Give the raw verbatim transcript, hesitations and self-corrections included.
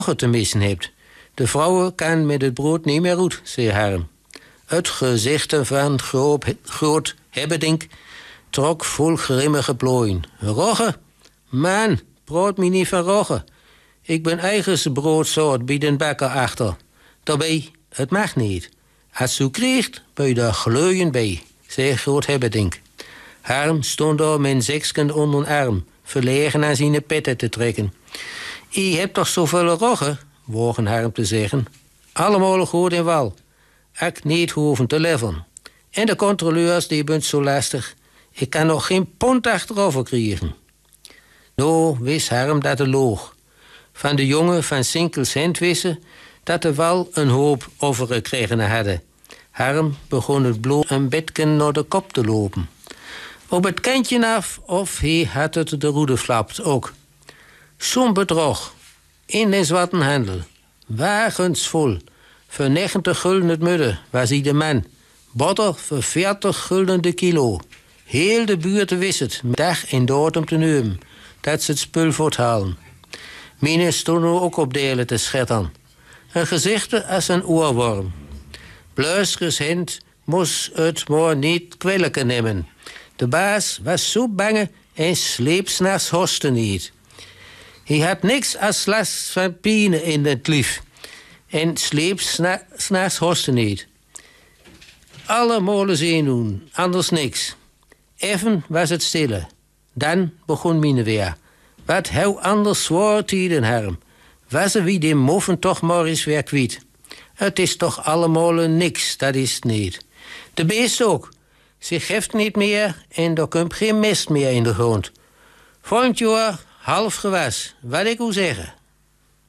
te missen hebt. De vrouwen kan met het brood niet meer goed, zei Harm. Het gezicht van groot, groot Hebbedink trok vol grimmige plooien. Rogge? Man, brood me niet van rogge. Ik ben eigens broodsoort bij den bakker achter. Daarbij, het mag niet. Als u krijgt, ben je daar gleuien bij, zei groot Hebbedink. Harm stond daar met een zeksken onder een arm, verlegen aan zijn petten te trekken. Je hebt toch zoveel rogge, wogen Harm te zeggen. Allemaal goed en wel. Ik niet hoeven te leven. En de controleurs, die bent zo lastig. Ik kan nog geen pond achterover krijgen. Nou wist Harm dat het loog. Van de jongen van Sinkels Hand wisten dat er wel een hoop overgekregen hadden. Harm begon het bloed een bedken naar de kop te lopen. Op het kantje af of hij had het de roede flapt ook. Zo'n bedrog. In de zwartenhandel. Wagens vol. Voor negentig gulden het mudden was hij de man. Botter voor veertig gulden de kilo. Heel de buurt wist het, dag en dood om te nemen, dat ze het spul voorthalen. Mine stonden ook op delen te schetteren. Een gezicht als een oorworm. Bluiskers Hand moest het maar niet kwelijken nemen. De baas was zo bang en sleep 's nachts hoste niet. Hij had niks als last van pijn in het lief. En sleep 's nachts hoste niet. Alle molen zenuwen, anders niks. Even was het stille. Dan begon Mine weer. Wat heel anders zwaar tijden, Harm. Was er wie die moffen toch maar eens weer kwijt. Het is toch allemaal niks, dat is het niet. De beest ook. Ze geeft niet meer en er komt geen mest meer in de grond. Volgend jaar half gewas, wat ik wil zeggen.